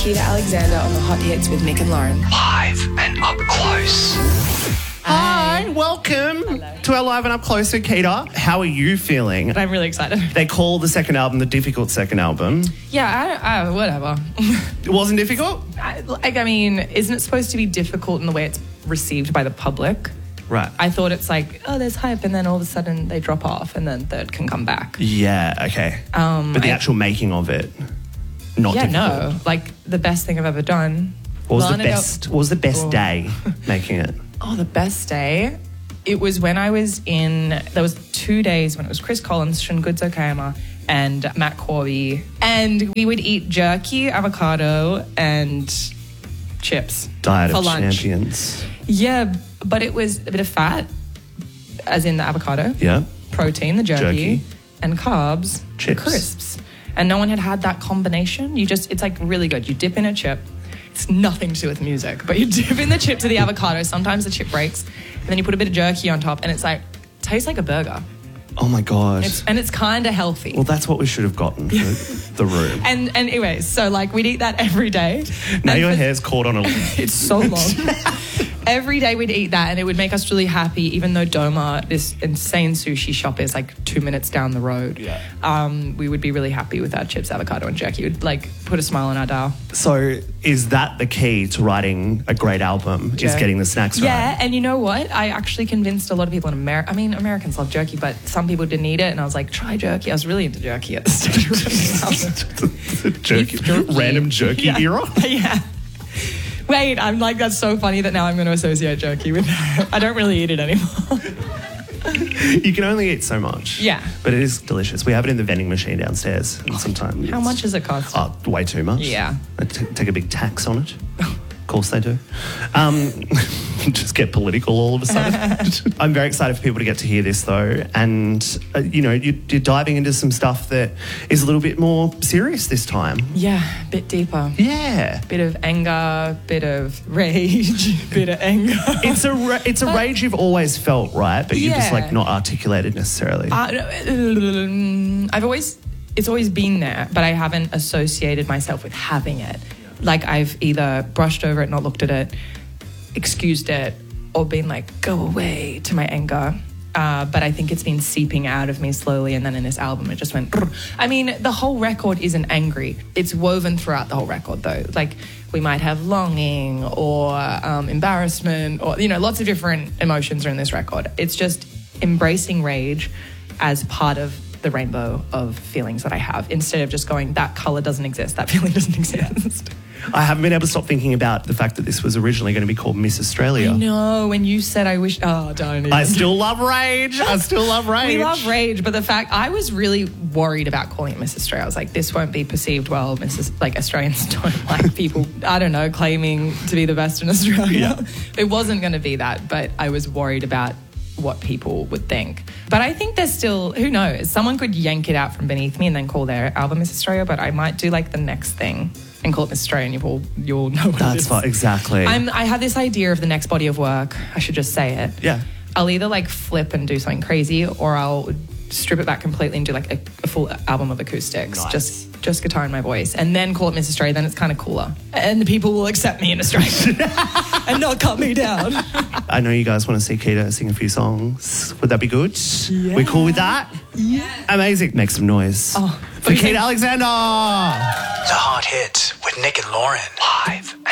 Keita Alexander on the Hot Hits with Nick and Lauren. Live and up close. Hi, welcome to our Live and Up Close with Keita. How are you feeling? I'm really excited. They call the second album the difficult second album. Yeah, whatever. It wasn't difficult? I mean, isn't it supposed to be difficult in the way it's received by the public? Right. I thought it's like, oh, there's hype, and then all of a sudden they drop off, and then third can come back. Yeah, okay. But the actual making of it, not difficult. No. Like, the best thing I've ever done. What was the best day making it? Oh, the best day? It was when I was there was 2 days when it was Chris Collins, Shungudzo Kayama, and Matt Corby. And we would eat jerky, avocado, and chips. Diet for of lunch. champions. Yeah, but it was a bit of fat, as in the avocado. Yeah. Protein, the jerky. And carbs, Chips. the crisps. And no one had that combination. It's like really good. You dip in a chip. It's nothing to do with music, but you dip in the chip to the avocado. Sometimes the chip breaks, and then you put a bit of jerky on top, and it's like, tastes like a burger. Oh my God. It's kind of healthy. Well, that's what we should have gotten for the room. And anyways, so like we'd eat that every day. Now And your for- hair's caught on a... It's so long. Every day we'd eat that, and it would make us really happy, even though Doma, this insane sushi shop, is like 2 minutes down the road. Yeah. We would be really happy with our chips, avocado, and jerky. It would like put a smile on our dial. So is that the key to writing a great album, is getting the snacks right? Yeah, and you know what? I actually convinced a lot of people in America. I mean, Americans love jerky, but some people didn't eat it, and I was like, try jerky. I was really into jerky at the stage of jerky. Random jerky era? Yeah. Wait, I'm like, that's so funny that now I'm going to associate jerky with that. I don't really eat it anymore. You can only eat so much. Yeah. But it is delicious. We have it in the vending machine downstairs. And sometimes How much does it cost? Oh, way too much. Yeah. They take a big tax on it. Of course they do. Just get political all of a sudden. I'm very excited for people to get to hear this, though. And, you're diving into some stuff that is a little bit more serious this time. Yeah, a bit deeper. Yeah. Bit of anger, bit of rage, bit of anger. It's a rage you've always felt, right? But you've just Yeah. not articulated necessarily. It's always been there, but I haven't associated myself with having it. Like, I've either brushed over it, not looked at it, excused it, or been like, go away to my anger. But I think it's been seeping out of me slowly, and then in this album it just went... Brr. I mean, the whole record isn't angry. It's woven throughout the whole record, though. Like, we might have longing or embarrassment or, lots of different emotions are in this record. It's just embracing rage as part of the rainbow of feelings that I have, instead of just going, that colour doesn't exist, that feeling doesn't exist. I haven't been able to stop thinking about the fact that this was originally going to be called Miss Australia. I know, when you said I wish... Oh, don't even. I still love rage. We love rage, but the fact... I was really worried about calling it Miss Australia. I was like, this won't be perceived well. Australians don't like people, I don't know, claiming to be the best in Australia. Yeah. It wasn't going to be that, but I was worried about what people would think. But I think there's still... Who knows? Someone could yank it out from beneath me and then call their album Miss Australia, but I might do like the next thing and call it Miss Australia, and you'll know what it That's is. fine, exactly. I have this idea of the next body of work. I should just say it. Yeah. I'll either like flip and do something crazy, or I'll strip it back completely and do like a full album of acoustics. Nice. Just guitar and my voice, and then call it Miss Australia. Then it's kind of cooler, and the people will accept me in Australia and not cut me down. I know you guys want to see Keita sing a few songs. Would that be good? Yeah. We cool with that? Yeah. Amazing. Make some noise. For Keita Alexander. The Hot Hits with Nick and Lauren. Live and